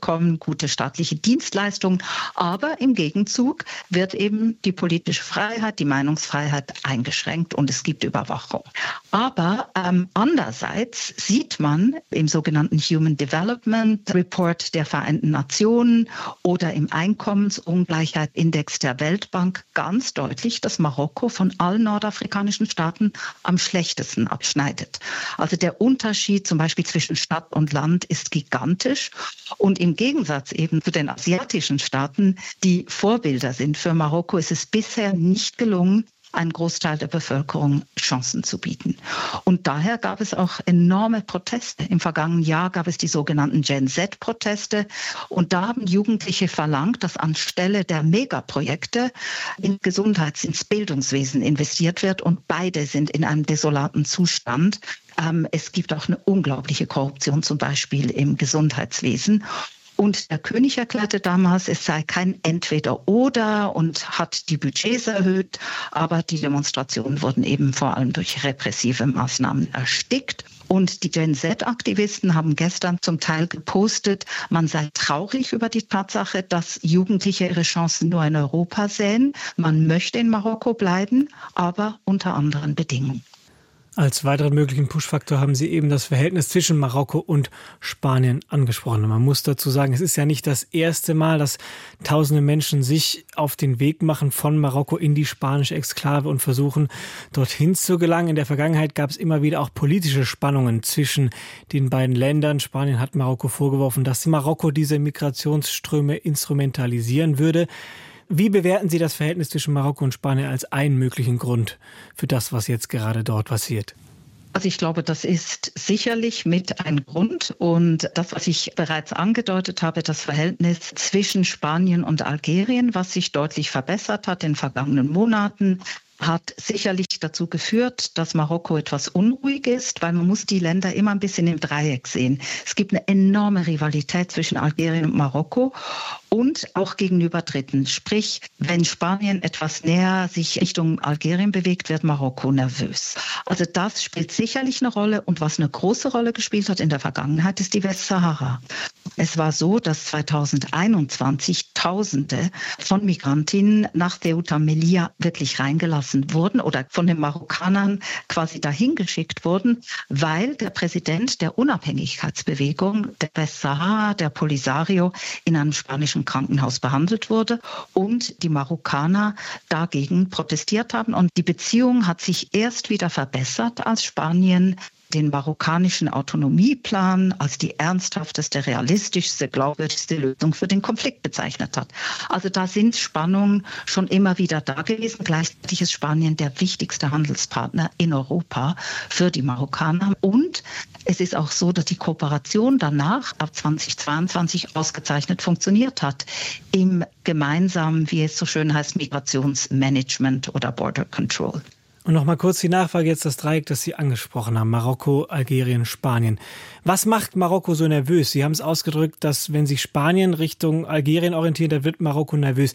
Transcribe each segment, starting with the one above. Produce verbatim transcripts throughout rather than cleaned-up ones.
bekommen, gute staatliche Dienstleistungen, aber im Gegenzug wird eben die politische Freiheit, die Meinungsfreiheit eingeschränkt und es gibt Überwachung. Aber ähm, andererseits sieht man im sogenannten Human Development Report der Vereinten Nationen oder im Einkommensungleichheit-Index der Weltbank ganz deutlich, dass Marokko von allen nordafrikanischen Staaten am schlechtesten abschneidet. Also der Unterschied zum Beispiel zwischen Stadt und Land ist gigantisch und im Gegensatz eben zu den asiatischen Staaten, die Vorbilder sind für Marokko, ist es bisher nicht gelungen, einen Großteil der Bevölkerung Chancen zu bieten. Und daher gab es auch enorme Proteste. Im vergangenen Jahr gab es die sogenannten Gen Z-Proteste. Und da haben Jugendliche verlangt, dass anstelle der Megaprojekte in Gesundheits-, ins Bildungswesen investiert wird. Und beide sind in einem desolaten Zustand. Ähm, es gibt auch eine unglaubliche Korruption, zum Beispiel im Gesundheitswesen. Und der König erklärte damals, es sei kein Entweder-Oder und hat die Budgets erhöht, aber die Demonstrationen wurden eben vor allem durch repressive Maßnahmen erstickt. Und die Gen Z-Aktivisten haben gestern zum Teil gepostet, man sei traurig über die Tatsache, dass Jugendliche ihre Chancen nur in Europa sehen. Man möchte in Marokko bleiben, aber unter anderen Bedingungen. Als weiteren möglichen Push-Faktor haben Sie eben das Verhältnis zwischen Marokko und Spanien angesprochen. Man muss dazu sagen, es ist ja nicht das erste Mal, dass tausende Menschen sich auf den Weg machen von Marokko in die spanische Exklave und versuchen, dorthin zu gelangen. In der Vergangenheit gab es immer wieder auch politische Spannungen zwischen den beiden Ländern. Spanien hat Marokko vorgeworfen, dass Marokko diese Migrationsströme instrumentalisieren würde. Wie bewerten Sie das Verhältnis zwischen Marokko und Spanien als einen möglichen Grund für das, was jetzt gerade dort passiert? Also ich glaube, das ist sicherlich mit ein Grund. Und das, was ich bereits angedeutet habe, das Verhältnis zwischen Spanien und Algerien, was sich deutlich verbessert hat in den vergangenen Monaten, hat sicherlich dazu geführt, dass Marokko etwas unruhig ist, weil man muss die Länder immer ein bisschen im Dreieck sehen. Es gibt eine enorme Rivalität zwischen Algerien und Marokko und auch gegenüber Dritten. Sprich, wenn Spanien etwas näher sich Richtung Algerien bewegt, wird Marokko nervös. Also das spielt sicherlich eine Rolle und was eine große Rolle gespielt hat in der Vergangenheit, ist die Westsahara. Es war so, dass zweitausendeinundzwanzig Tausende von Migrantinnen nach Ceuta Melilla wirklich reingelassen wurden oder von den Marokkanern quasi dahin geschickt wurden, weil der Präsident der Unabhängigkeitsbewegung der Westsahara, der Polisario, in einem spanischen Krankenhaus behandelt wurde und die Marokkaner dagegen protestiert haben. Und die Beziehung hat sich erst wieder verbessert, als Spanien den marokkanischen Autonomieplan als die ernsthafteste, realistischste, glaubwürdigste Lösung für den Konflikt bezeichnet hat. Also da sind Spannungen schon immer wieder da gewesen. Gleichzeitig ist Spanien der wichtigste Handelspartner in Europa für die Marokkaner. Und es ist auch so, dass die Kooperation danach ab zweitausendzweiundzwanzig ausgezeichnet funktioniert hat im gemeinsamen, wie es so schön heißt, Migrationsmanagement oder Border Control. Und noch mal kurz die Nachfrage jetzt, das Dreieck, das Sie angesprochen haben, Marokko, Algerien, Spanien. Was macht Marokko so nervös? Sie haben es ausgedrückt, dass wenn sich Spanien Richtung Algerien orientiert, dann wird Marokko nervös.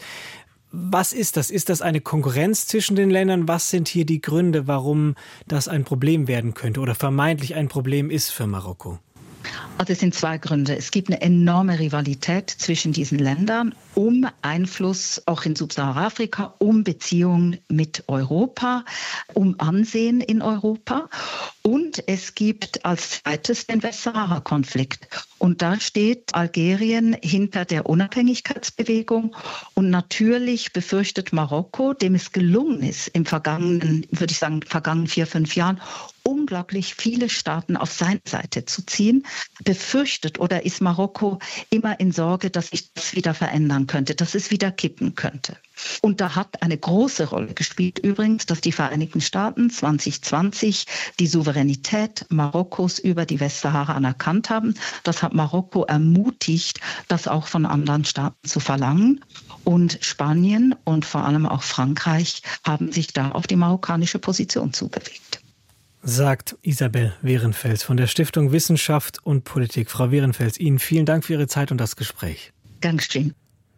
Was ist das? Ist das eine Konkurrenz zwischen den Ländern? Was sind hier die Gründe, warum das ein Problem werden könnte oder vermeintlich ein Problem ist für Marokko? Also es sind zwei Gründe. Es gibt eine enorme Rivalität zwischen diesen Ländern um Einfluss auch in Subsahara-Afrika, um Beziehungen mit Europa, um Ansehen in Europa. Und es gibt als zweites den Westsahara-Konflikt. Und da steht Algerien hinter der Unabhängigkeitsbewegung. Und natürlich befürchtet Marokko, dem es gelungen ist, im vergangenen, würde ich sagen, vergangenen vier, fünf Jahren, unglaublich viele Staaten auf seine Seite zu ziehen, befürchtet oder ist Marokko immer in Sorge, dass sich das wieder verändern könnte, dass es wieder kippen könnte. Und da hat eine große Rolle gespielt übrigens, dass die Vereinigten Staaten zwanzig zwanzig die Souveränität Marokkos über die Westsahara anerkannt haben. Das hat Marokko ermutigt, das auch von anderen Staaten zu verlangen. Und Spanien und vor allem auch Frankreich haben sich da auf die marokkanische Position zubewegt. Sagt Isabel Werenfels von der Stiftung Wissenschaft und Politik. Frau Werenfels, Ihnen vielen Dank für Ihre Zeit und das Gespräch. Dankeschön.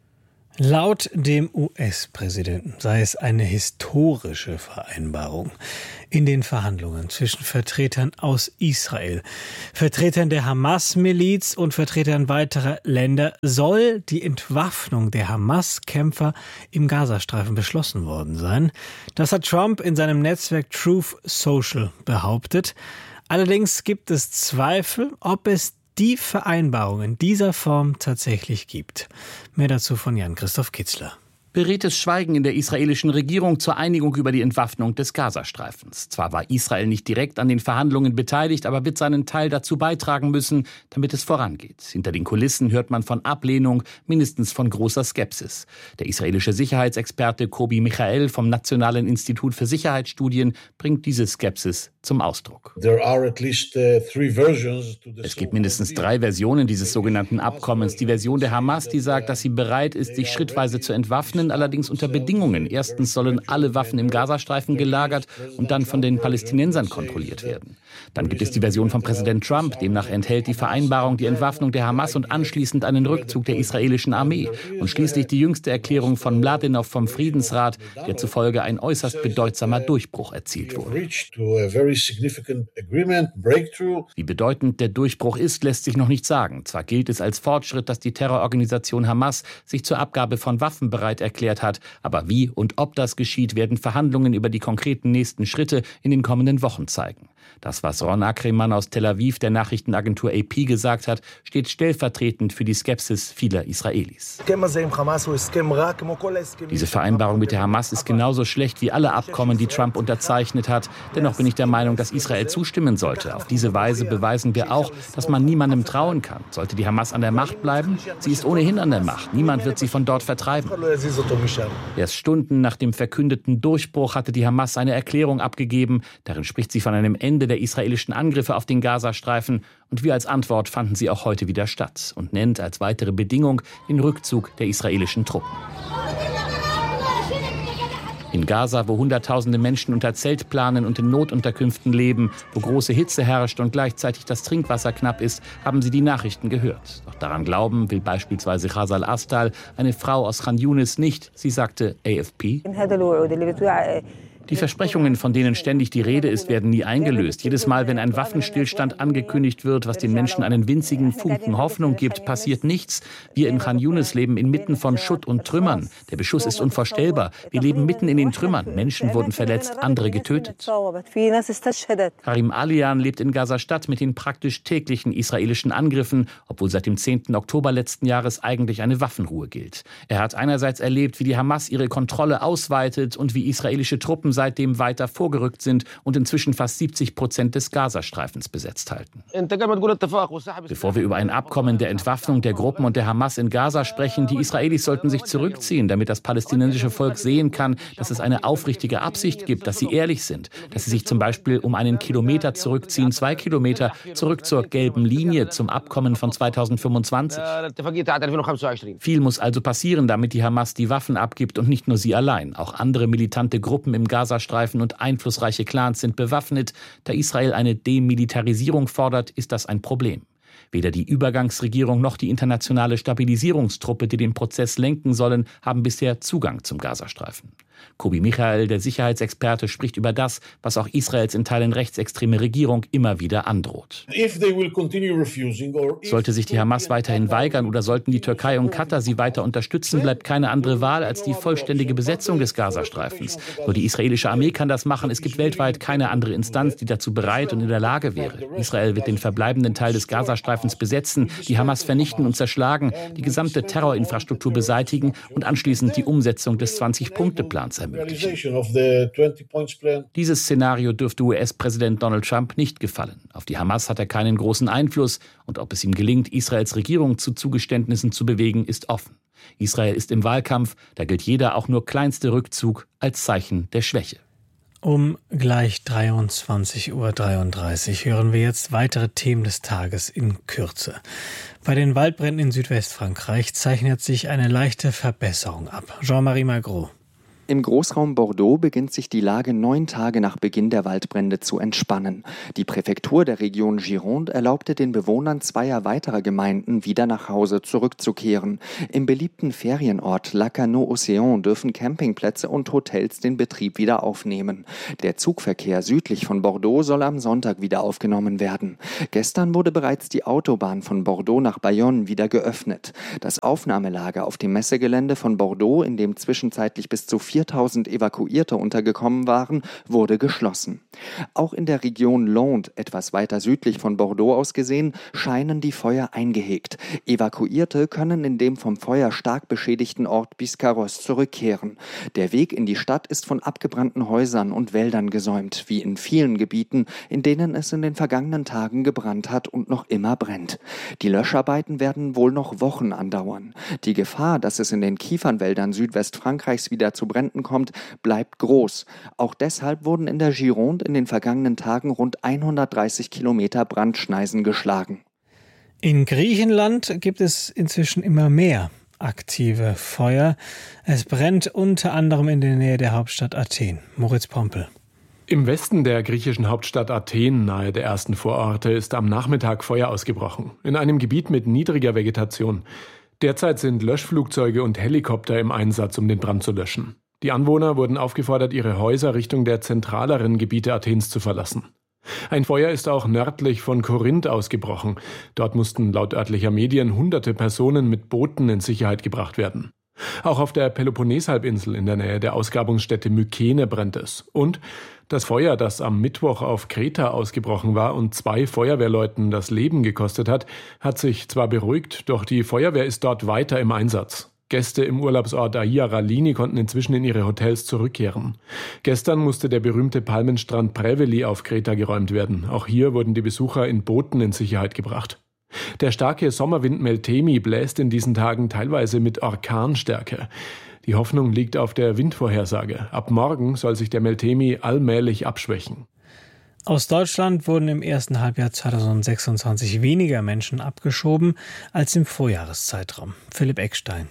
Laut dem U S-Präsidenten sei es eine historische Vereinbarung in den Verhandlungen zwischen Vertretern aus Israel, Vertretern der Hamas-Miliz und Vertretern weiterer Länder soll die Entwaffnung der Hamas-Kämpfer im Gazastreifen beschlossen worden sein. Das hat Trump in seinem Netzwerk Truth Social behauptet. Allerdings gibt es Zweifel, ob es die Vereinbarung in dieser Form tatsächlich gibt. Mehr dazu von Jan-Christoph Kitzler. Beredtes Schweigen in der israelischen Regierung zur Einigung über die Entwaffnung des Gazastreifens. Zwar war Israel nicht direkt an den Verhandlungen beteiligt, aber wird seinen Teil dazu beitragen müssen, damit es vorangeht. Hinter den Kulissen hört man von Ablehnung, mindestens von großer Skepsis. Der israelische Sicherheitsexperte Kobi Michael vom Nationalen Institut für Sicherheitsstudien bringt diese Skepsis zum Ausdruck. Es gibt mindestens drei Versionen dieses sogenannten Abkommens. Die Version der Hamas, die sagt, dass sie bereit ist, sich schrittweise zu entwaffnen, allerdings unter Bedingungen. Erstens sollen alle Waffen im Gazastreifen gelagert und dann von den Palästinensern kontrolliert werden. Dann gibt es die Version von Präsident Trump. Demnach enthält die Vereinbarung die Entwaffnung der Hamas und anschließend einen Rückzug der israelischen Armee. Und schließlich die jüngste Erklärung von Mladenow vom Friedensrat, der zufolge ein äußerst bedeutsamer Durchbruch erzielt wurde. Wie bedeutend der Durchbruch ist, lässt sich noch nicht sagen. Zwar gilt es als Fortschritt, dass die Terrororganisation Hamas sich zur Abgabe von Waffen bereit erklärt hat, aber wie und ob das geschieht, werden Verhandlungen über die konkreten nächsten Schritte in den kommenden Wochen zeigen. Das, was Ron Ackermann aus Tel Aviv der Nachrichtenagentur A P gesagt hat, steht stellvertretend für die Skepsis vieler Israelis. Diese Vereinbarung mit der Hamas ist genauso schlecht wie alle Abkommen, die Trump unterzeichnet hat. Dennoch bin ich der Meinung, dass Israel zustimmen sollte. Auf diese Weise beweisen wir auch, dass man niemandem trauen kann. Sollte die Hamas an der Macht bleiben? Sie ist ohnehin an der Macht. Niemand wird sie von dort vertreiben. Erst Stunden nach dem verkündeten Durchbruch hatte die Hamas eine Erklärung abgegeben. Darin spricht sie von einem Ende der israelischen Angriffe auf den Gazastreifen. Und wie als Antwort fanden sie auch heute wieder statt und nennt als weitere Bedingung den Rückzug der israelischen Truppen. In Gaza, wo Hunderttausende Menschen unter Zeltplanen und in Notunterkünften leben, wo große Hitze herrscht und gleichzeitig das Trinkwasser knapp ist, haben sie die Nachrichten gehört. Doch daran glauben will beispielsweise Ghazal Astal, eine Frau aus Khan Yunis, nicht. Sie sagte A F P: Die Versprechungen, von denen ständig die Rede ist, werden nie eingelöst. Jedes Mal, wenn ein Waffenstillstand angekündigt wird, was den Menschen einen winzigen Funken Hoffnung gibt, passiert nichts. Wir in Khan Yunis leben inmitten von Schutt und Trümmern. Der Beschuss ist unvorstellbar. Wir leben mitten in den Trümmern. Menschen wurden verletzt, andere getötet. Karim Alian lebt in Gaza-Stadt mit den praktisch täglichen israelischen Angriffen, obwohl seit dem zehnten Oktober letzten Jahres eigentlich eine Waffenruhe gilt. Er hat einerseits erlebt, wie die Hamas ihre Kontrolle ausweitet und wie israelische Truppen seitdem weiter vorgerückt sind und inzwischen fast siebzig Prozent des Gazastreifens besetzt halten. Bevor wir über ein Abkommen der Entwaffnung der Gruppen und der Hamas in Gaza sprechen, die Israelis sollten sich zurückziehen, damit das palästinensische Volk sehen kann, dass es eine aufrichtige Absicht gibt, dass sie ehrlich sind, dass sie sich zum Beispiel um einen Kilometer zurückziehen, zwei Kilometer zurück zur gelben Linie, zum Abkommen von zweitausendfünfundzwanzig. Viel muss also passieren, damit die Hamas die Waffen abgibt und nicht nur sie allein. Auch andere militante Gruppen im Gazastreifen und einflussreiche Clans sind bewaffnet. Da Israel eine Demilitarisierung fordert, ist das ein Problem. Weder die Übergangsregierung noch die internationale Stabilisierungstruppe, die den Prozess lenken sollen, haben bisher Zugang zum Gazastreifen. Kobi Michael, der Sicherheitsexperte, spricht über das, was auch Israels in Teilen rechtsextreme Regierung immer wieder androht. Sollte sich die Hamas weiterhin weigern oder sollten die Türkei und Katar sie weiter unterstützen, bleibt keine andere Wahl als die vollständige Besetzung des Gazastreifens. Nur die israelische Armee kann das machen. Es gibt weltweit keine andere Instanz, die dazu bereit und in der Lage wäre. Israel wird den verbleibenden Teil des Gazastreifens besetzen, die Hamas vernichten und zerschlagen, die gesamte Terrorinfrastruktur beseitigen und anschließend die Umsetzung des zwanzig-Punkte-Plans ermöglichen. Dieses Szenario dürfte U S-Präsident Donald Trump nicht gefallen. Auf die Hamas hat er keinen großen Einfluss und ob es ihm gelingt, Israels Regierung zu Zugeständnissen zu bewegen, ist offen. Israel ist im Wahlkampf, da gilt jeder auch nur kleinste Rückzug als Zeichen der Schwäche. Um gleich dreiundzwanzig Uhr dreiunddreißig hören wir jetzt weitere Themen des Tages in Kürze. Bei den Waldbränden in Südwestfrankreich zeichnet sich eine leichte Verbesserung ab. Jean-Marie Magro. Im Großraum Bordeaux beginnt sich die Lage neun Tage nach Beginn der Waldbrände zu entspannen. Die Präfektur der Region Gironde erlaubte den Bewohnern zweier weiterer Gemeinden, wieder nach Hause zurückzukehren. Im beliebten Ferienort Lacanau-Océan dürfen Campingplätze und Hotels den Betrieb wieder aufnehmen. Der Zugverkehr südlich von Bordeaux soll am Sonntag wieder aufgenommen werden. Gestern wurde bereits die Autobahn von Bordeaux nach Bayonne wieder geöffnet. Das Aufnahmelager auf dem Messegelände von Bordeaux, in dem zwischenzeitlich bis zu viertausend Evakuierte untergekommen waren, wurde geschlossen. Auch in der Region Landes, etwas weiter südlich von Bordeaux aus gesehen, scheinen die Feuer eingehegt. Evakuierte können in dem vom Feuer stark beschädigten Ort Biscarrosse zurückkehren. Der Weg in die Stadt ist von abgebrannten Häusern und Wäldern gesäumt, wie in vielen Gebieten, in denen es in den vergangenen Tagen gebrannt hat und noch immer brennt. Die Löscharbeiten werden wohl noch Wochen andauern. Die Gefahr, dass es in den Kiefernwäldern Südwestfrankreichs wieder zu Bränden kommt, bleibt groß. Auch deshalb wurden in der Gironde in den vergangenen Tagen rund hundertdreißig Kilometer Brandschneisen geschlagen. In Griechenland gibt es inzwischen immer mehr aktive Feuer. Es brennt unter anderem in der Nähe der Hauptstadt Athen. Moritz Pompel. Im Westen der griechischen Hauptstadt Athen, nahe der ersten Vororte, ist am Nachmittag Feuer ausgebrochen. In einem Gebiet mit niedriger Vegetation. Derzeit sind Löschflugzeuge und Helikopter im Einsatz, um den Brand zu löschen. Die Anwohner wurden aufgefordert, ihre Häuser Richtung der zentraleren Gebiete Athens zu verlassen. Ein Feuer ist auch nördlich von Korinth ausgebrochen. Dort mussten laut örtlicher Medien hunderte Personen mit Booten in Sicherheit gebracht werden. Auch auf der Peloponnes-Halbinsel in der Nähe der Ausgrabungsstätte Mykene brennt es. Und das Feuer, das am Mittwoch auf Kreta ausgebrochen war und zwei Feuerwehrleuten das Leben gekostet hat, hat sich zwar beruhigt, doch die Feuerwehr ist dort weiter im Einsatz. Gäste im Urlaubsort Aia Ralini konnten inzwischen in ihre Hotels zurückkehren. Gestern musste der berühmte Palmenstrand Preveli auf Kreta geräumt werden. Auch hier wurden die Besucher in Booten in Sicherheit gebracht. Der starke Sommerwind Meltemi bläst in diesen Tagen teilweise mit Orkanstärke. Die Hoffnung liegt auf der Windvorhersage. Ab morgen soll sich der Meltemi allmählich abschwächen. Aus Deutschland wurden im ersten Halbjahr zweitausendsechsundzwanzig weniger Menschen abgeschoben als im Vorjahreszeitraum. Philipp Eckstein.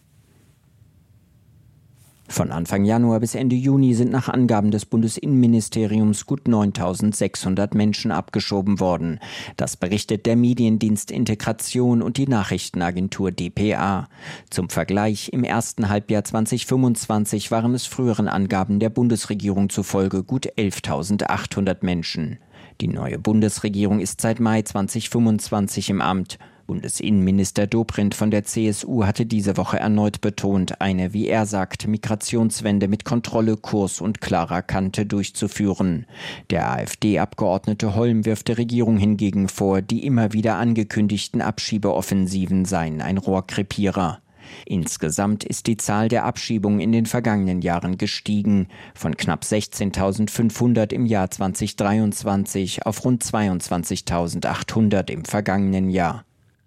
Von Anfang Januar bis Ende Juni sind nach Angaben des Bundesinnenministeriums gut neuntausendsechshundert Menschen abgeschoben worden. Das berichtet der Mediendienst Integration und die Nachrichtenagentur d p a. Zum Vergleich, im ersten Halbjahr zweitausendfünfundzwanzig waren es früheren Angaben der Bundesregierung zufolge gut elftausendachthundert Menschen. Die neue Bundesregierung ist seit Mai zweitausendfünfundzwanzig im Amt. Bundesinnenminister Dobrindt von der C S U hatte diese Woche erneut betont, eine, wie er sagt, Migrationswende mit Kontrolle, Kurs und klarer Kante durchzuführen. Der AfD-Abgeordnete Holm wirft der Regierung hingegen vor, die immer wieder angekündigten Abschiebeoffensiven seien ein Rohrkrepierer. Insgesamt ist die Zahl der Abschiebungen in den vergangenen Jahren gestiegen, von knapp sechzehntausendfünfhundert im Jahr zweitausenddreiundzwanzig auf rund zweiundzwanzigtausendachthundert im vergangenen Jahr.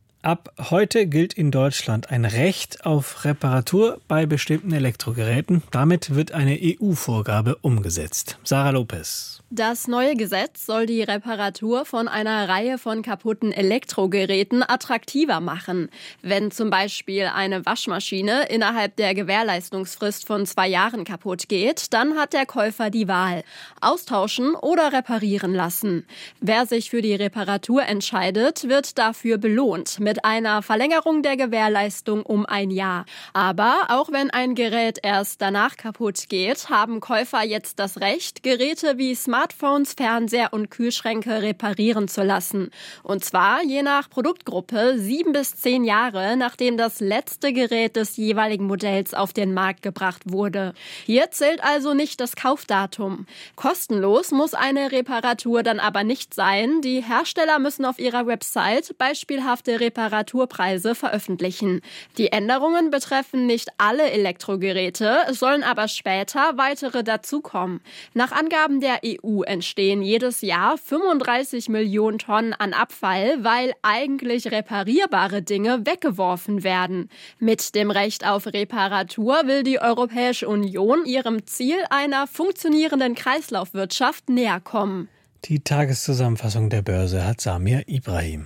Ab heute gilt in Deutschland ein Recht auf Reparatur bei bestimmten Elektrogeräten. Damit wird eine E U-Vorgabe umgesetzt. Sarah Lopez. Das neue Gesetz soll die Reparatur von einer Reihe von kaputten Elektrogeräten attraktiver machen. Wenn zum Beispiel eine Waschmaschine innerhalb der Gewährleistungsfrist von zwei Jahren kaputt geht, dann hat der Käufer die Wahl: austauschen oder reparieren lassen. Wer sich für die Reparatur entscheidet, wird dafür belohnt mit einer Verlängerung der Gewährleistung um ein Jahr. Aber auch wenn ein Gerät erst danach kaputt geht, haben Käufer jetzt das Recht, Geräte wie Smartphones, Fernseher und Kühlschränke reparieren zu lassen. Und zwar je nach Produktgruppe sieben bis zehn Jahre, nachdem das letzte Gerät des jeweiligen Modells auf den Markt gebracht wurde. Hier zählt also nicht das Kaufdatum. Kostenlos muss eine Reparatur dann aber nicht sein. Die Hersteller müssen auf ihrer Website beispielhafte Reparaturpreise veröffentlichen. Die Änderungen betreffen nicht alle Elektrogeräte, es sollen aber später weitere dazukommen. Nach Angaben der E U entstehen jedes Jahr fünfunddreißig Millionen Tonnen an Abfall, weil eigentlich reparierbare Dinge weggeworfen werden. Mit dem Recht auf Reparatur will die Europäische Union ihrem Ziel einer funktionierenden Kreislaufwirtschaft näher kommen. Die Tageszusammenfassung der Börse hat Samir Ibrahim.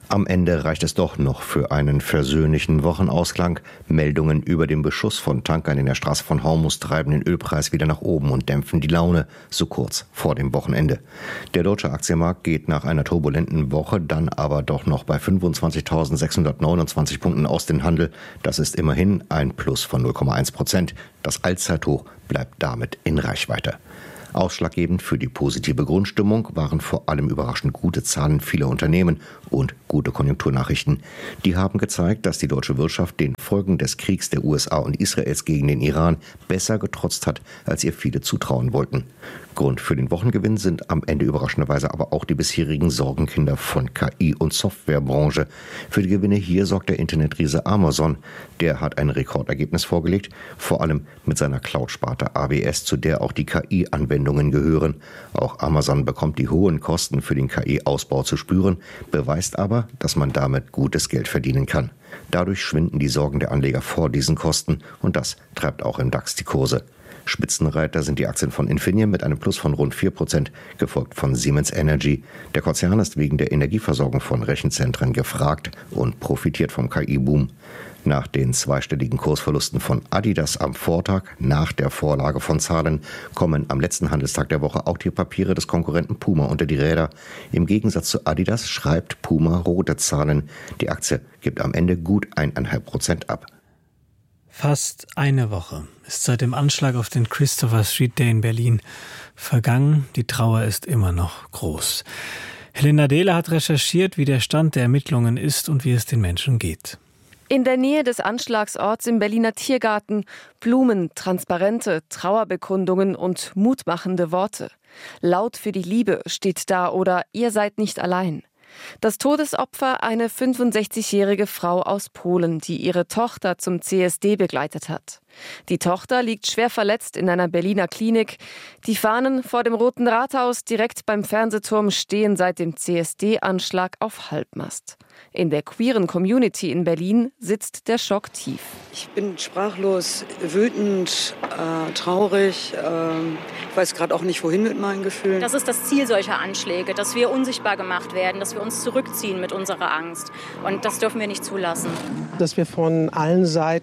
Am Ende reicht es doch noch für einen versöhnlichen Wochenausklang. Meldungen über den Beschuss von Tankern in der Straße von Hormuz treiben den Ölpreis wieder nach oben und dämpfen die Laune, so kurz vor dem Wochenende. Der deutsche Aktienmarkt geht nach einer turbulenten Woche dann aber doch noch bei fünfundzwanzigtausendsechshundertneunundzwanzig Punkten aus dem Handel. Das ist immerhin ein Plus von null Komma eins Prozent. Das Allzeithoch bleibt damit in Reichweite. Ausschlaggebend für die positive Grundstimmung waren vor allem überraschend gute Zahlen vieler Unternehmen und gute Konjunkturnachrichten. Die haben gezeigt, dass die deutsche Wirtschaft den Folgen des Kriegs der U S A und Israels gegen den Iran besser getrotzt hat, als ihr viele zutrauen wollten. Grund für den Wochengewinn sind am Ende überraschenderweise aber auch die bisherigen Sorgenkinder von K I- und Softwarebranche. Für die Gewinne hier sorgt der Internetriese Amazon. Der hat ein Rekordergebnis vorgelegt, vor allem mit seiner Cloud-Sparte A W S, zu der auch die K I-Anwendungen gehören. Auch Amazon bekommt die hohen Kosten für den K I-Ausbau zu spüren, beweist aber, dass man damit gutes Geld verdienen kann. Dadurch schwinden die Sorgen der Anleger vor diesen Kosten und das treibt auch im DAX die Kurse. Spitzenreiter sind die Aktien von Infineon mit einem Plus von rund vier Prozent, gefolgt von Siemens Energy. Der Konzern ist wegen der Energieversorgung von Rechenzentren gefragt und profitiert vom K I-Boom. Nach den zweistelligen Kursverlusten von Adidas am Vortag, nach der Vorlage von Zahlen, kommen am letzten Handelstag der Woche auch die Papiere des Konkurrenten Puma unter die Räder. Im Gegensatz zu Adidas schreibt Puma rote Zahlen. Die Aktie gibt am Ende gut eineinhalb Prozent ab. Fast eine Woche ist seit dem Anschlag auf den Christopher Street Day in Berlin vergangen. Die Trauer ist immer noch groß. Helena Dehler hat recherchiert, wie der Stand der Ermittlungen ist und wie es den Menschen geht. In der Nähe des Anschlagsorts im Berliner Tiergarten Blumen, Transparente, Trauerbekundungen und mutmachende Worte. Laut für die Liebe steht da oder ihr seid nicht allein. Das Todesopfer eine fünfundsechzigjährige Frau aus Polen, die ihre Tochter zum C S D begleitet hat. Die Tochter liegt schwer verletzt in einer Berliner Klinik. Die Fahnen vor dem Roten Rathaus direkt beim Fernsehturm stehen seit dem C S D-Anschlag auf Halbmast. In der queeren Community in Berlin sitzt der Schock tief. Ich bin sprachlos, wütend, äh, traurig. Äh, ich weiß gerade auch nicht, wohin mit meinen Gefühlen. Das ist das Ziel solcher Anschläge, dass wir unsichtbar gemacht werden, dass wir uns zurückziehen mit unserer Angst. Und das dürfen wir nicht zulassen. Dass wir von allen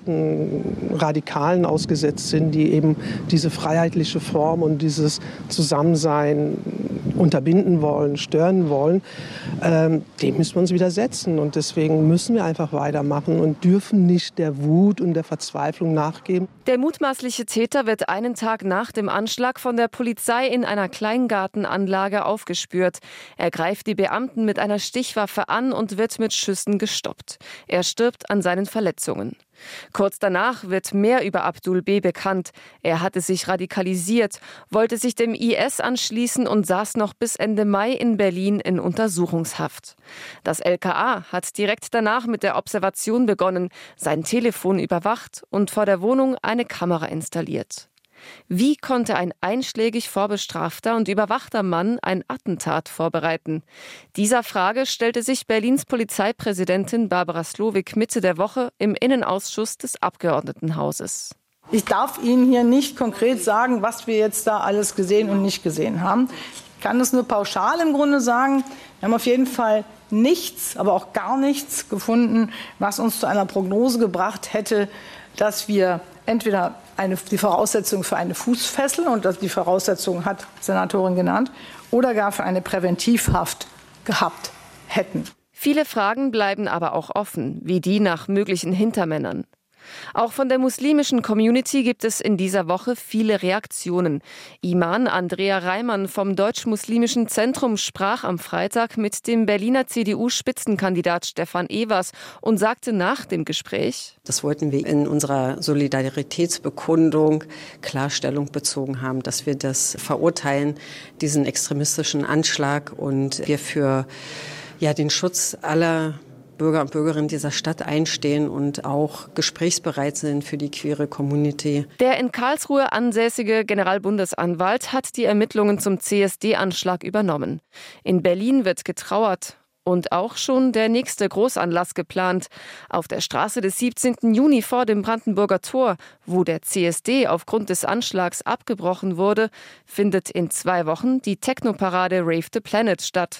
Seiten Radikalen ausgesetzt sind, die eben diese freiheitliche Form und dieses Zusammensein unterbinden wollen, stören wollen, ähm, dem müssen wir uns widersetzen. Und deswegen müssen wir einfach weitermachen und dürfen nicht der Wut und der Verzweiflung nachgeben. Der mutmaßliche Täter wird einen Tag nach dem Anschlag von der Polizei in einer Kleingartenanlage aufgespürt. Er greift die Beamten mit einer Stichwaffe an und wird mit Schüssen gestoppt. Er stirbt an seinen Verletzungen. Kurz danach wird mehr über Abdul B. bekannt. Er hatte sich radikalisiert, wollte sich dem I S anschließen und saß noch bis Ende Mai in Berlin in Untersuchungshaft. Das L K A hat direkt danach mit der Observation begonnen, sein Telefon überwacht und vor der Wohnung eine Kamera installiert. Wie konnte ein einschlägig vorbestrafter und überwachter Mann ein Attentat vorbereiten? Dieser Frage stellte sich Berlins Polizeipräsidentin Barbara Slowik Mitte der Woche im Innenausschuss des Abgeordnetenhauses. Ich darf Ihnen hier nicht konkret sagen, was wir jetzt da alles gesehen und nicht gesehen haben. Ich kann es nur pauschal im Grunde sagen. Wir haben auf jeden Fall nichts, aber auch gar nichts gefunden, was uns zu einer Prognose gebracht hätte, dass wir entweder eine, die Voraussetzung für eine Fußfessel, und das die Voraussetzung hat die Senatorin genannt, oder gar für eine Präventivhaft gehabt hätten. Viele Fragen bleiben aber auch offen, wie die nach möglichen Hintermännern. Auch von der muslimischen Community gibt es in dieser Woche viele Reaktionen. Iman Andrea Reimann vom Deutsch-Muslimischen Zentrum sprach am Freitag mit dem Berliner C D U-Spitzenkandidat Stefan Evers und sagte nach dem Gespräch: Das wollten wir in unserer Solidaritätsbekundung Klarstellung bezogen haben, dass wir das verurteilen, diesen extremistischen Anschlag, und wir für ja, den Schutz aller Bürger und Bürgerinnen dieser Stadt einstehen und auch gesprächsbereit sind für die queere Community. Der in Karlsruhe ansässige Generalbundesanwalt hat die Ermittlungen zum C S D-Anschlag übernommen. In Berlin wird getrauert. Und auch schon der nächste Großanlass geplant. Auf der Straße des siebzehnten Juni vor dem Brandenburger Tor, wo der C S D aufgrund des Anschlags abgebrochen wurde, findet in zwei Wochen die Technoparade Rave the Planet statt.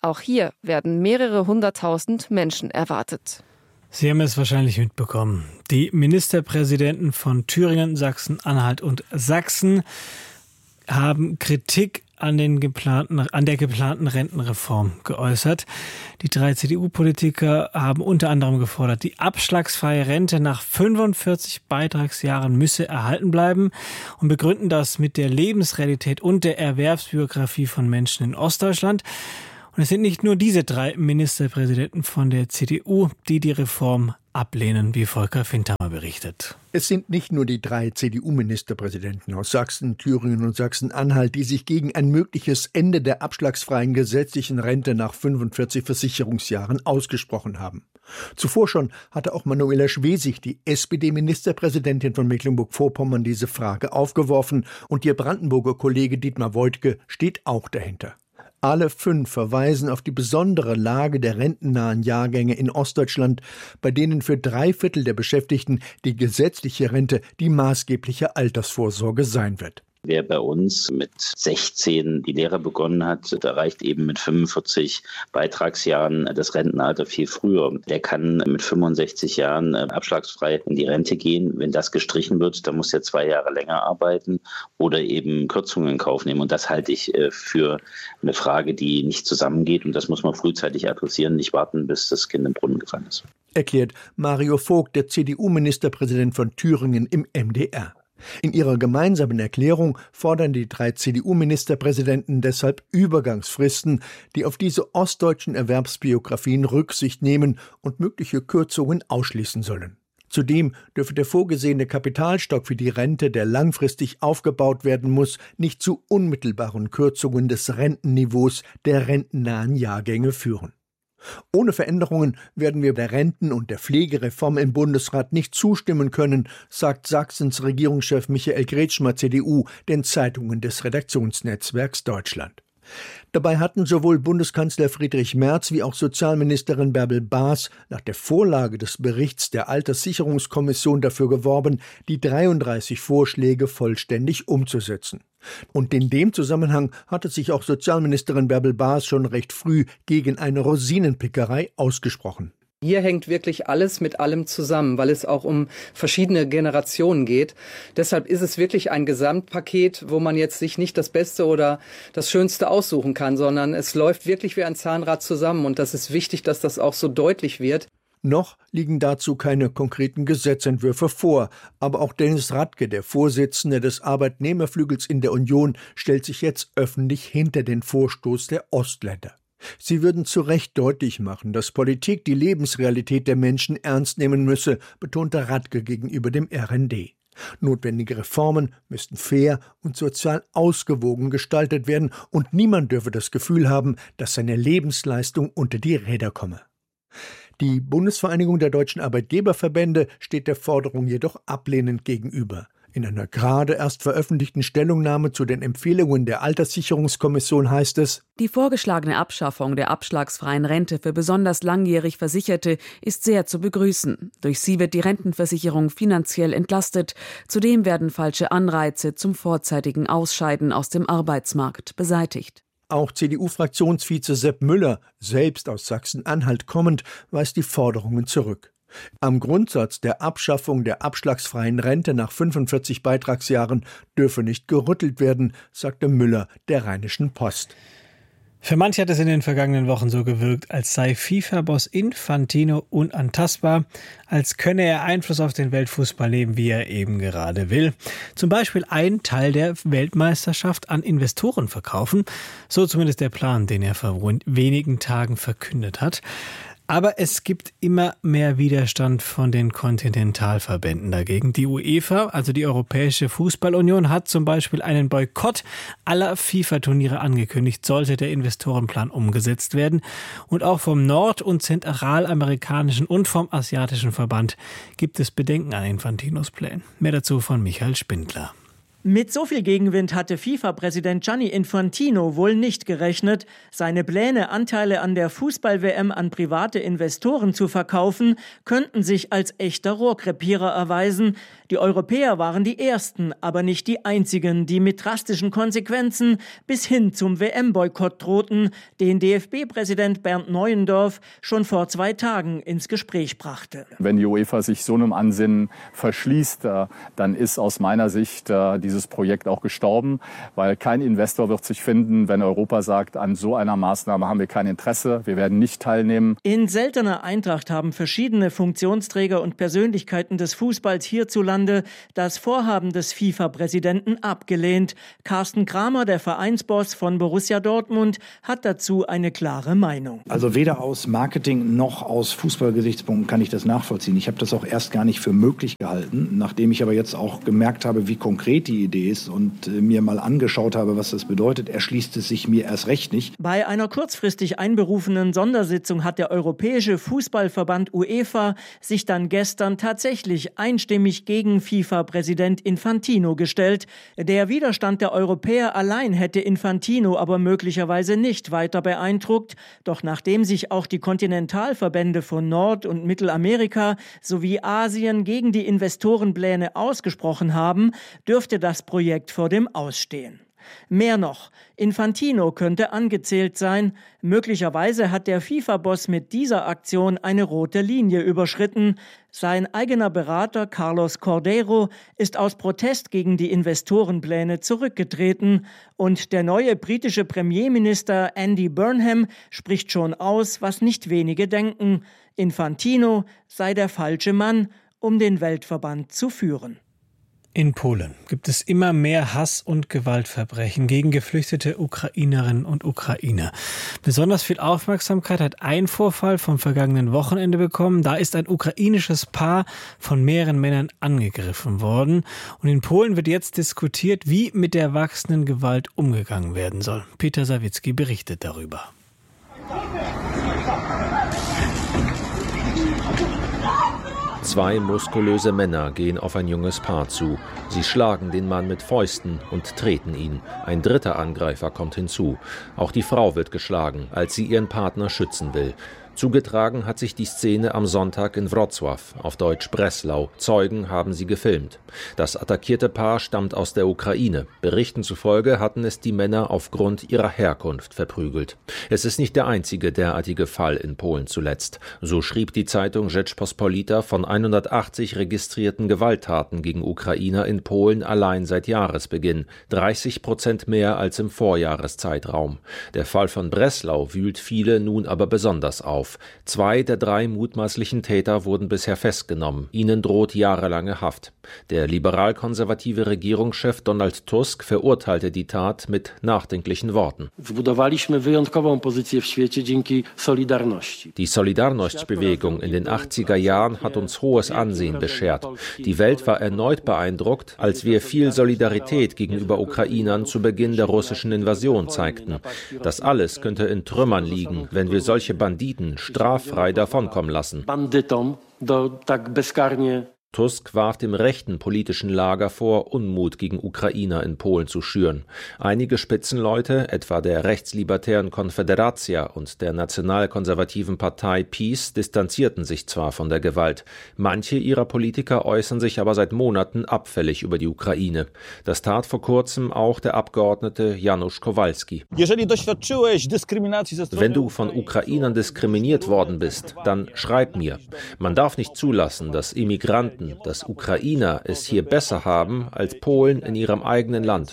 Auch hier werden mehrere hunderttausend Menschen erwartet. Sie haben es wahrscheinlich mitbekommen. Die Ministerpräsidenten von Thüringen, Sachsen-Anhalt und Sachsen haben Kritik an, den geplanten, an der geplanten Rentenreform geäußert. Die drei C D U-Politiker haben unter anderem gefordert, die abschlagsfreie Rente nach fünfundvierzig Beitragsjahren müsse erhalten bleiben und begründen das mit der Lebensrealität und der Erwerbsbiografie von Menschen in Ostdeutschland. Und es sind nicht nur diese drei Ministerpräsidenten von der C D U, die die Reform ablehnen, wie Volker Findhammer berichtet. Es sind nicht nur die drei C D U-Ministerpräsidenten aus Sachsen, Thüringen und Sachsen-Anhalt, die sich gegen ein mögliches Ende der abschlagsfreien gesetzlichen Rente nach fünfundvierzig Versicherungsjahren ausgesprochen haben. Zuvor schon hatte auch Manuela Schwesig, die S P D-Ministerpräsidentin von Mecklenburg-Vorpommern, diese Frage aufgeworfen und ihr Brandenburger Kollege Dietmar Woidke steht auch dahinter. Alle fünf verweisen auf die besondere Lage der rentennahen Jahrgänge in Ostdeutschland, bei denen für drei Viertel der Beschäftigten die gesetzliche Rente die maßgebliche Altersvorsorge sein wird. Wer bei uns mit sechzehn die Lehre begonnen hat, erreicht eben mit fünfundvierzig Beitragsjahren das Rentenalter viel früher. Der kann mit fünfundsechzig Jahren abschlagsfrei in die Rente gehen. Wenn das gestrichen wird, dann muss er zwei Jahre länger arbeiten oder eben Kürzungen in Kauf nehmen. Und das halte ich für eine Frage, die nicht zusammengeht. Und das muss man frühzeitig adressieren, nicht warten, bis das Kind im Brunnen gefallen ist. Erklärt Mario Vogt, der C D U-Ministerpräsident von Thüringen im M D R. In ihrer gemeinsamen Erklärung fordern die drei C D U-Ministerpräsidenten deshalb Übergangsfristen, die auf diese ostdeutschen Erwerbsbiografien Rücksicht nehmen und mögliche Kürzungen ausschließen sollen. Zudem dürfe der vorgesehene Kapitalstock für die Rente, der langfristig aufgebaut werden muss, nicht zu unmittelbaren Kürzungen des Rentenniveaus der rentennahen Jahrgänge führen. Ohne Veränderungen werden wir der Renten- und der Pflegereform im Bundesrat nicht zustimmen können, sagt Sachsens Regierungschef Michael Kretschmer, C D U, den Zeitungen des Redaktionsnetzwerks Deutschland. Dabei hatten sowohl Bundeskanzler Friedrich Merz wie auch Sozialministerin Bärbel Baas nach der Vorlage des Berichts der Alterssicherungskommission dafür geworben, die dreiunddreißig Vorschläge vollständig umzusetzen. Und in dem Zusammenhang hatte sich auch Sozialministerin Bärbel Baas schon recht früh gegen eine Rosinenpickerei ausgesprochen. Hier hängt wirklich alles mit allem zusammen, weil es auch um verschiedene Generationen geht. Deshalb ist es wirklich ein Gesamtpaket, wo man jetzt sich nicht das Beste oder das Schönste aussuchen kann, sondern es läuft wirklich wie ein Zahnrad zusammen. Und das ist wichtig, dass das auch so deutlich wird. Noch liegen dazu keine konkreten Gesetzentwürfe vor. Aber auch Dennis Radke, der Vorsitzende des Arbeitnehmerflügels in der Union, stellt sich jetzt öffentlich hinter den Vorstoß der Ostländer. Sie würden zu Recht deutlich machen, dass Politik die Lebensrealität der Menschen ernst nehmen müsse, betonte Radke gegenüber dem R N D. Notwendige Reformen müssten fair und sozial ausgewogen gestaltet werden und niemand dürfe das Gefühl haben, dass seine Lebensleistung unter die Räder komme. Die Bundesvereinigung der deutschen Arbeitgeberverbände steht der Forderung jedoch ablehnend gegenüber. In einer gerade erst veröffentlichten Stellungnahme zu den Empfehlungen der Alterssicherungskommission heißt es: Die vorgeschlagene Abschaffung der abschlagsfreien Rente für besonders langjährig Versicherte ist sehr zu begrüßen. Durch sie wird die Rentenversicherung finanziell entlastet. Zudem werden falsche Anreize zum vorzeitigen Ausscheiden aus dem Arbeitsmarkt beseitigt. Auch C D U-Fraktionsvize Sepp Müller, selbst aus Sachsen-Anhalt kommend, weist die Forderungen zurück. Am Grundsatz der Abschaffung der abschlagsfreien Rente nach fünfundvierzig Beitragsjahren dürfe nicht gerüttelt werden, sagte Müller der Rheinischen Post. Für manche hat es in den vergangenen Wochen so gewirkt, als sei FIFA-Boss Infantino unantastbar, als könne er Einfluss auf den Weltfußball nehmen, wie er eben gerade will. Zum Beispiel einen Teil der Weltmeisterschaft an Investoren verkaufen, so zumindest der Plan, den er vor wenigen Tagen verkündet hat. Aber es gibt immer mehr Widerstand von den Kontinentalverbänden dagegen. Die UEFA, also die Europäische Fußballunion, hat zum Beispiel einen Boykott aller FIFA-Turniere angekündigt, sollte der Investorenplan umgesetzt werden. Und auch vom nord- und zentralamerikanischen und vom asiatischen Verband gibt es Bedenken an Infantinos Plänen. Mehr dazu von Michael Spindler. Mit so viel Gegenwind hatte FIFA-Präsident Gianni Infantino wohl nicht gerechnet. Seine Pläne, Anteile an der Fußball-W M an private Investoren zu verkaufen, könnten sich als echter Rohrkrepierer erweisen. Die Europäer waren die Ersten, aber nicht die Einzigen, die mit drastischen Konsequenzen bis hin zum W M-Boykott drohten, den D F B-Präsident Bernd Neuendorf schon vor zwei Tagen ins Gespräch brachte. Wenn die UEFA sich so einem Ansinnen verschließt, dann ist aus meiner Sicht dieses Projekt auch gestorben, weil kein Investor wird sich finden, wenn Europa sagt, an so einer Maßnahme haben wir kein Interesse, wir werden nicht teilnehmen. In seltener Eintracht haben verschiedene Funktionsträger und Persönlichkeiten des Fußballs hierzulande das Vorhaben des FIFA-Präsidenten abgelehnt. Carsten Kramer, der Vereinsboss von Borussia Dortmund, hat dazu eine klare Meinung. Also weder aus Marketing noch aus Fußballgesichtspunkten kann ich das nachvollziehen. Ich habe das auch erst gar nicht für möglich gehalten, nachdem ich aber jetzt auch gemerkt habe, wie konkret die Idee ist und äh, mir mal angeschaut habe, was das bedeutet, erschließt es sich mir erst recht nicht. Bei einer kurzfristig einberufenen Sondersitzung hat der Europäische Fußballverband UEFA sich dann gestern tatsächlich einstimmig gegen FIFA-Präsident Infantino gestellt. Der Widerstand der Europäer allein hätte Infantino aber möglicherweise nicht weiter beeindruckt. Doch nachdem sich auch die Kontinentalverbände von Nord- und Mittelamerika sowie Asien gegen die Investorenpläne ausgesprochen haben, dürfte das Projekt vor dem Ausstehen. Mehr noch, Infantino könnte angezählt sein. Möglicherweise hat der FIFA-Boss mit dieser Aktion eine rote Linie überschritten. Sein eigener Berater Carlos Cordeiro ist aus Protest gegen die Investorenpläne zurückgetreten. Und der neue britische Premierminister Andy Burnham spricht schon aus, was nicht wenige denken. Infantino sei der falsche Mann, um den Weltverband zu führen. In Polen gibt es immer mehr Hass- und Gewaltverbrechen gegen geflüchtete Ukrainerinnen und Ukrainer. Besonders viel Aufmerksamkeit hat ein Vorfall vom vergangenen Wochenende bekommen. Da ist ein ukrainisches Paar von mehreren Männern angegriffen worden. Und in Polen wird jetzt diskutiert, wie mit der wachsenden Gewalt umgegangen werden soll. Peter Sawicki berichtet darüber. Zwei muskulöse Männer gehen auf ein junges Paar zu. Sie schlagen den Mann mit Fäusten und treten ihn. Ein dritter Angreifer kommt hinzu. Auch die Frau wird geschlagen, als sie ihren Partner schützen will. Zugetragen hat sich die Szene am Sonntag in Wrocław, auf Deutsch Breslau. Zeugen haben sie gefilmt. Das attackierte Paar stammt aus der Ukraine. Berichten zufolge hatten es die Männer aufgrund ihrer Herkunft verprügelt. Es ist nicht der einzige derartige Fall in Polen zuletzt. So schrieb die Zeitung Rzeczpospolita von hundertachtzig registrierten Gewalttaten gegen Ukrainer in Polen allein seit Jahresbeginn. dreißig Prozent mehr als im Vorjahreszeitraum. Der Fall von Breslau wühlt viele nun aber besonders auf. Zwei der drei mutmaßlichen Täter wurden bisher festgenommen. Ihnen droht jahrelange Haft. Der liberal-konservative Regierungschef Donald Tusk verurteilte die Tat mit nachdenklichen Worten. Die Solidarność-Bewegung in den achtziger Jahren hat uns hohes Ansehen beschert. Die Welt war erneut beeindruckt, als wir viel Solidarität gegenüber Ukrainern zu Beginn der russischen Invasion zeigten. Das alles könnte in Trümmern liegen, wenn wir solche Banditen straffrei davonkommen lassen. Tusk warf dem rechten politischen Lager vor, Unmut gegen Ukrainer in Polen zu schüren. Einige Spitzenleute, etwa der rechtslibertären Konfederacja und der nationalkonservativen Partei PiS, distanzierten sich zwar von der Gewalt. Manche ihrer Politiker äußern sich aber seit Monaten abfällig über die Ukraine. Das tat vor kurzem auch der Abgeordnete Janusz Kowalski. Wenn du von Ukrainern diskriminiert worden bist, dann schreib mir. Man darf nicht zulassen, dass Immigranten, dass Ukrainer es hier besser haben als Polen in ihrem eigenen Land.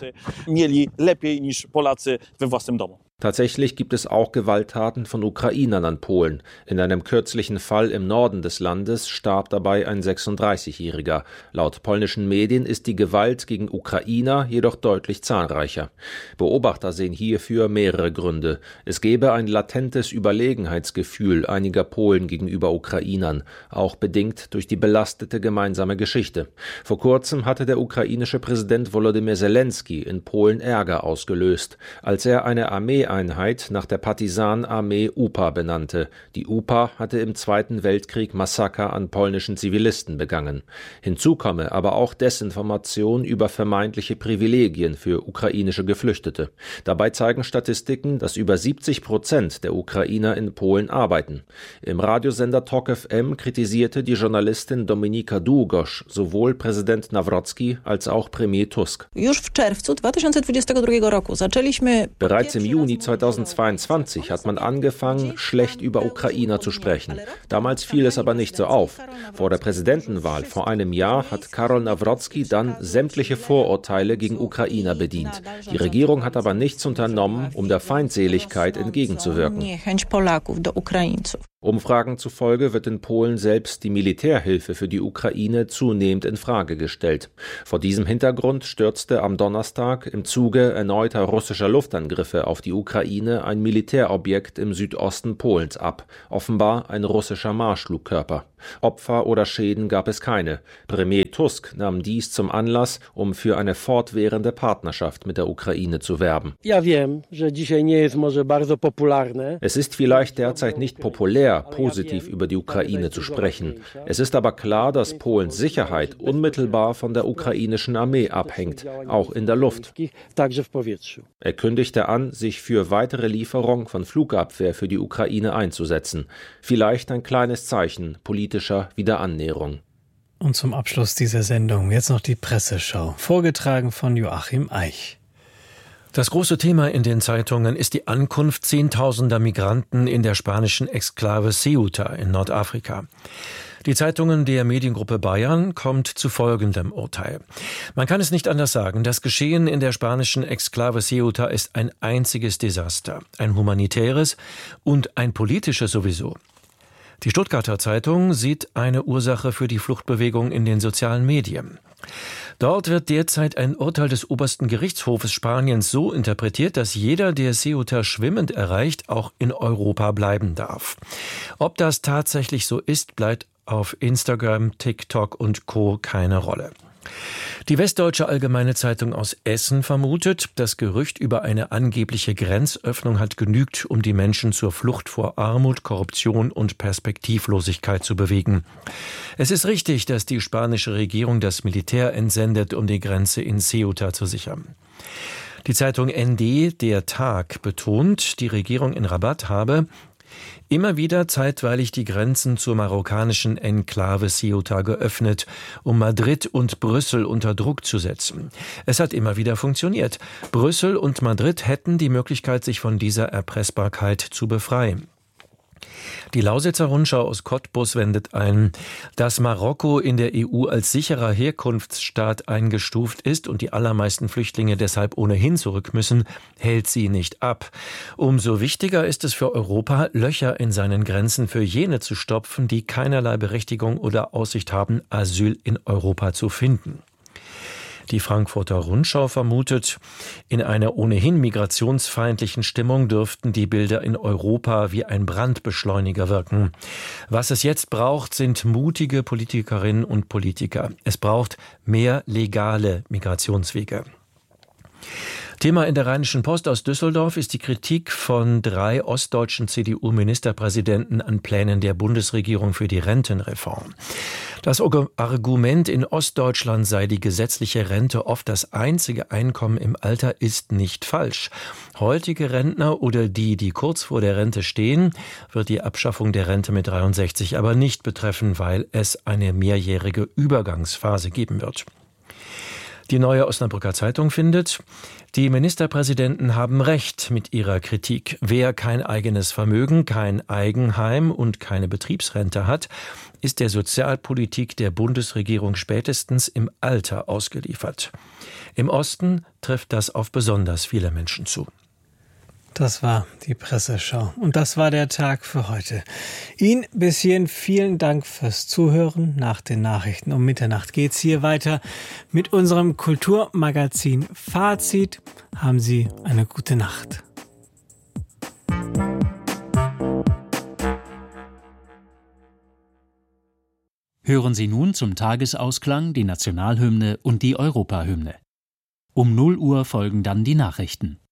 Tatsächlich gibt es auch Gewalttaten von Ukrainern an Polen. In einem kürzlichen Fall im Norden des Landes starb dabei ein sechsunddreißigjähriger. Laut polnischen Medien ist die Gewalt gegen Ukrainer jedoch deutlich zahlreicher. Beobachter sehen hierfür mehrere Gründe. Es gäbe ein latentes Überlegenheitsgefühl einiger Polen gegenüber Ukrainern, auch bedingt durch die belastete gemeinsame Geschichte. Vor kurzem hatte der ukrainische Präsident Volodymyr Zelensky in Polen Ärger ausgelöst, als er eine Armee Armeeeinheit nach der Partisanenarmee U P A benannte. Die U P A hatte im Zweiten Weltkrieg Massaker an polnischen Zivilisten begangen. Hinzu komme aber auch Desinformation über vermeintliche Privilegien für ukrainische Geflüchtete. Dabei zeigen Statistiken, dass über siebzig Prozent der Ukrainer in Polen arbeiten. Im Radiosender Tok F M kritisierte die Journalistin Dominika Długosz sowohl Präsident Nawrocki als auch Premier Tusk. Bereits im Juni zweitausendzweiundzwanzig hat man angefangen, schlecht über Ukrainer zu sprechen. Damals fiel es aber nicht so auf. Vor der Präsidentenwahl vor einem Jahr hat Karol Nawrocki dann sämtliche Vorurteile gegen Ukrainer bedient. Die Regierung hat aber nichts unternommen, um der Feindseligkeit entgegenzuwirken. Umfragen zufolge wird in Polen selbst die Militärhilfe für die Ukraine zunehmend in Frage gestellt. Vor diesem Hintergrund stürzte am Donnerstag im Zuge erneuter russischer Luftangriffe auf die Ukraine ein Militärobjekt im Südosten Polens ab, offenbar ein russischer Marschflugkörper. Opfer oder Schäden gab es keine. Premier Tusk nahm dies zum Anlass, um für eine fortwährende Partnerschaft mit der Ukraine zu werben. Es ist vielleicht derzeit nicht populär, positiv über die Ukraine zu sprechen. Es ist aber klar, dass Polens Sicherheit unmittelbar von der ukrainischen Armee abhängt, auch in der Luft. Er kündigte an, sich für weitere Lieferung von Flugabwehr für die Ukraine einzusetzen. Vielleicht ein kleines Zeichen politischer Wiederannäherung. Und zum Abschluss dieser Sendung jetzt noch die Presseschau, vorgetragen von Joachim Eich. Das große Thema in den Zeitungen ist die Ankunft zehntausender Migranten in der spanischen Exklave Ceuta in Nordafrika. Die Zeitungen der Mediengruppe Bayern kommt zu folgendem Urteil. Man kann es nicht anders sagen, das Geschehen in der spanischen Exklave Ceuta ist ein einziges Desaster, ein humanitäres und ein politisches sowieso. Die Stuttgarter Zeitung sieht eine Ursache für die Fluchtbewegung in den sozialen Medien. Dort wird derzeit ein Urteil des obersten Gerichtshofes Spaniens so interpretiert, dass jeder, der Ceuta schwimmend erreicht, auch in Europa bleiben darf. Ob das tatsächlich so ist, bleibt auf Instagram, TikTok und Co. keine Rolle. Die Westdeutsche Allgemeine Zeitung aus Essen vermutet, das Gerücht über eine angebliche Grenzöffnung hat genügt, um die Menschen zur Flucht vor Armut, Korruption und Perspektivlosigkeit zu bewegen. Es ist richtig, dass die spanische Regierung das Militär entsendet, um die Grenze in Ceuta zu sichern. Die Zeitung N D, Der Tag, betont, die Regierung in Rabat habe immer wieder zeitweilig die Grenzen zur marokkanischen Enklave Ceuta geöffnet, um Madrid und Brüssel unter Druck zu setzen. Es hat immer wieder funktioniert. Brüssel und Madrid hätten die Möglichkeit, sich von dieser Erpressbarkeit zu befreien. Die Lausitzer Rundschau aus Cottbus wendet ein, dass Marokko in der E U als sicherer Herkunftsstaat eingestuft ist und die allermeisten Flüchtlinge deshalb ohnehin zurück müssen, hält sie nicht ab. Umso wichtiger ist es für Europa, Löcher in seinen Grenzen für jene zu stopfen, die keinerlei Berechtigung oder Aussicht haben, Asyl in Europa zu finden. Die Frankfurter Rundschau vermutet, in einer ohnehin migrationsfeindlichen Stimmung dürften die Bilder in Europa wie ein Brandbeschleuniger wirken. Was es jetzt braucht, sind mutige Politikerinnen und Politiker. Es braucht mehr legale Migrationswege. Thema in der Rheinischen Post aus Düsseldorf ist die Kritik von drei ostdeutschen C D U-Ministerpräsidenten an Plänen der Bundesregierung für die Rentenreform. Das Argument, in Ostdeutschland sei die gesetzliche Rente oft das einzige Einkommen im Alter, ist nicht falsch. Heutige Rentner oder die, die kurz vor der Rente stehen, wird die Abschaffung der Rente mit dreiundsechzig aber nicht betreffen, weil es eine mehrjährige Übergangsphase geben wird. Die Neue Osnabrücker Zeitung findet, die Ministerpräsidenten haben recht mit ihrer Kritik. Wer kein eigenes Vermögen, kein Eigenheim und keine Betriebsrente hat, ist der Sozialpolitik der Bundesregierung spätestens im Alter ausgeliefert. Im Osten trifft das auf besonders viele Menschen zu. Das war die Presseschau. Und das war der Tag für heute. Ihnen bis hierhin vielen Dank fürs Zuhören. Nach den Nachrichten um Mitternacht geht's hier weiter mit unserem Kulturmagazin Fazit. Haben Sie eine gute Nacht. Hören Sie nun zum Tagesausklang die Nationalhymne und die Europahymne. Um null Uhr folgen dann die Nachrichten.